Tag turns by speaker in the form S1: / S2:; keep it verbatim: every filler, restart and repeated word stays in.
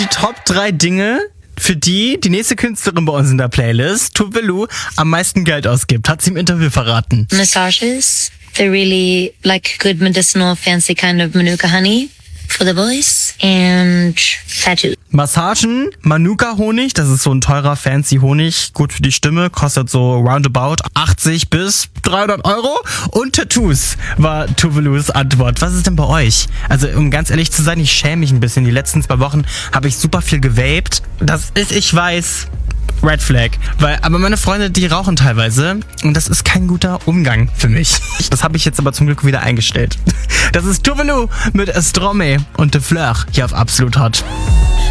S1: die Top drei Dinge, für die die nächste Künstlerin bei uns in der Playlist, Tove Lo, am meisten Geld ausgibt. Hat sie im Interview verraten.
S2: Massages. They're really like good medicinal, fancy kind of Manuka honey for the voice. And tattoos.
S1: Massagen, Manuka-Honig, das ist so ein teurer, fancy Honig, gut für die Stimme, kostet so roundabout achtzig bis dreihundert Euro. Und Tattoos war Tove Los Antwort. Was ist denn bei euch? Also um ganz ehrlich zu sein, ich schäme mich ein bisschen. Die letzten zwei Wochen habe ich super viel gewaped. Das ist, ich weiß, Red Flag. Weil, aber meine Freunde, die rauchen teilweise und das ist kein guter Umgang für mich. Das habe ich jetzt aber zum Glück wieder eingestellt. Das ist Tove Lo mit Stromae und De Fleur hier auf Absolut Hot.